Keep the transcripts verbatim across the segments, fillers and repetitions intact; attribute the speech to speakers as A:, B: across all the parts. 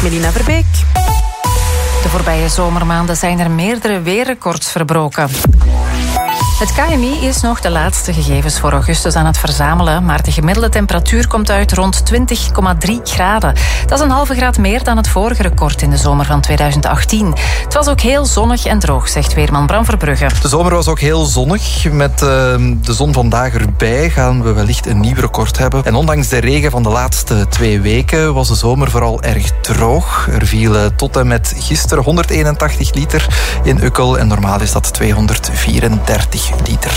A: Melina Verbeek.
B: De voorbije zomermaanden zijn er meerdere weerrecords verbroken. Het K M I is nog de laatste gegevens voor augustus aan het verzamelen, maar de gemiddelde temperatuur komt uit rond twintig komma drie graden. Dat is een halve graad meer dan het vorige record in de zomer van tweeduizend achttien. Het was ook heel zonnig en droog, zegt weerman Bram Verbrugge.
C: De zomer was ook heel zonnig. Met uh, de zon vandaag erbij gaan we wellicht een nieuw record hebben. En ondanks de regen van de laatste twee weken was de zomer vooral erg droog. Er vielen tot en met gisteren honderdeenentachtig liter in Ukkel en normaal is dat tweehonderdvierendertig liter.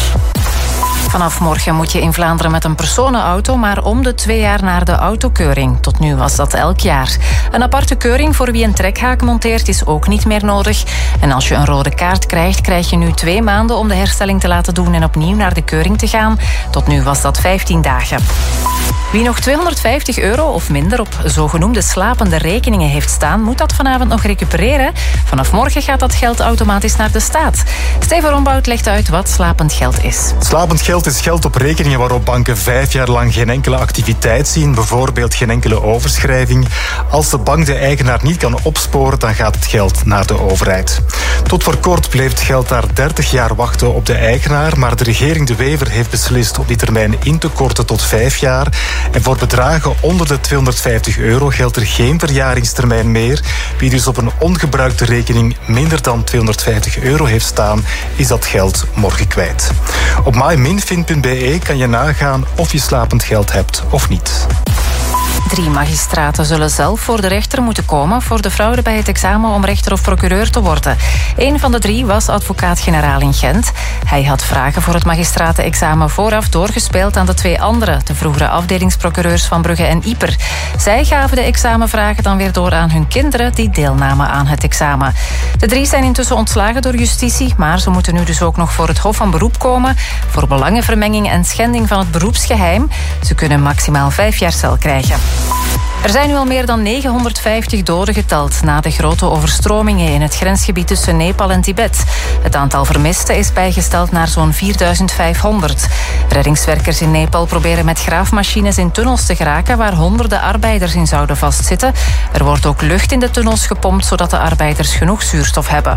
B: Vanaf morgen moet je in Vlaanderen met een personenauto maar om de twee jaar naar de autokeuring. Tot nu was dat elk jaar. Een aparte keuring voor wie een trekhaak monteert is ook niet meer nodig. En als je een rode kaart krijgt, krijg je nu twee maanden om de herstelling te laten doen en opnieuw naar de keuring te gaan. Tot nu was dat vijftien dagen. Wie nog tweehonderdvijftig euro of minder op zogenoemde slapende rekeningen heeft staan, moet dat vanavond nog recupereren. Vanaf morgen gaat dat geld automatisch naar de staat. Steven Rombout legt uit wat slapend geld is.
D: Slapend geld is geld op rekeningen waarop banken vijf jaar lang geen enkele activiteit zien, bijvoorbeeld geen enkele overschrijving. Als de bank de eigenaar niet kan opsporen, dan gaat het geld naar de overheid. Tot voor kort bleef het geld daar dertig jaar wachten op de eigenaar, maar de regering De Wever heeft beslist om die termijn in te korten tot vijf jaar. En voor bedragen onder de tweehonderdvijftig euro geldt er geen verjaringstermijn meer. Wie dus op een ongebruikte rekening minder dan tweehonderdvijftig euro heeft staan, is dat geld morgen kwijt. Op myminfin punt b e kan je nagaan of je slapend geld hebt of niet.
B: Drie magistraten zullen zelf voor de rechter moeten komen voor de fraude bij het examen om rechter of procureur te worden. Een van de drie was advocaat-generaal in Gent. Hij had vragen voor het magistratenexamen vooraf doorgespeeld aan de twee anderen, de vroegere afdelingsprocureurs van Brugge en Ieper. Zij gaven de examenvragen dan weer door aan hun kinderen die deelnamen aan het examen. De drie zijn intussen ontslagen door justitie, maar ze moeten nu dus ook nog voor het Hof van Beroep komen voor belangenvermenging en schending van het beroepsgeheim. Ze kunnen maximaal vijf jaar cel krijgen. Er zijn nu al meer dan negenhonderdvijftig doden geteld na de grote overstromingen in het grensgebied tussen Nepal en Tibet. Het aantal vermisten is bijgesteld naar zo'n vierduizend vijfhonderd. Reddingswerkers in Nepal proberen met graafmachines in tunnels te geraken waar honderden arbeiders in zouden vastzitten. Er wordt ook lucht in de tunnels gepompt zodat de arbeiders genoeg zuurstof hebben.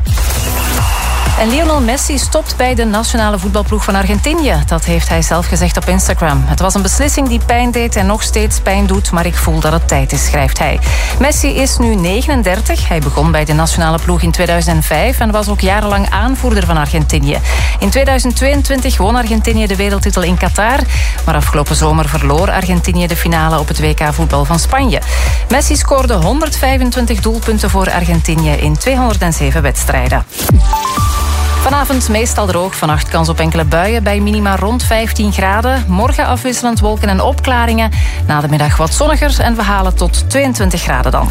B: En Lionel Messi stopt bij de nationale voetbalploeg van Argentinië. Dat heeft hij zelf gezegd op Instagram. Het was een beslissing die pijn deed en nog steeds pijn doet, maar ik voel dat het tijd is, schrijft hij. Messi is nu negenendertig. Hij begon bij de nationale ploeg in tweeduizend vijf en was ook jarenlang aanvoerder van Argentinië. In tweeduizend tweeëntwintig won Argentinië de wereldtitel in Qatar, maar afgelopen zomer verloor Argentinië de finale op het W K voetbal van Spanje. Messi scoorde honderdvijfentwintig doelpunten voor Argentinië in tweehonderdzeven wedstrijden. Vanavond meestal droog, vannacht kans op enkele buien bij minima rond vijftien graden. Morgen afwisselend wolken en opklaringen. Na de middag wat zonniger en we halen tot tweeëntwintig graden dan.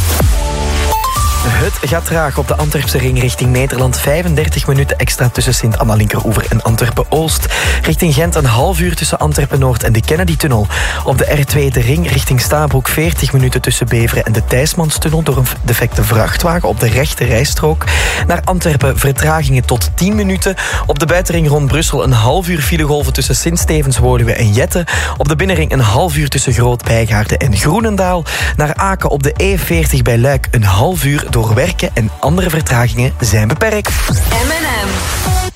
E: Het gaat traag op de Antwerpse ring richting Nederland. vijfendertig minuten extra tussen Sint-Anna-Linkeroever en Antwerpen-Oost. Richting Gent een half uur tussen Antwerpen-Noord en de Kennedy-tunnel. Op de R twee de ring richting Stabroek veertig minuten tussen Beveren en de Thijsmanstunnel door een defecte vrachtwagen op de rechte rijstrook. Naar Antwerpen vertragingen tot tien minuten. Op de buitenring rond Brussel een half uur filegolven tussen Sint-Stevens-Woluwe en Jette. Op de binnenring een half uur tussen Groot-Bijgaarden en Groenendaal. Naar Aken op de E veertig bij Luik een half uur door werken en andere vertragingen zijn beperkt.
A: M en M.